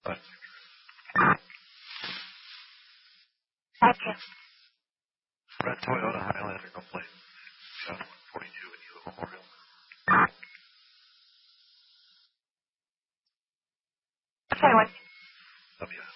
Thank you. Red Toyota Highlander, no plate. Shot 142 in Eula Memorial. Say what? W.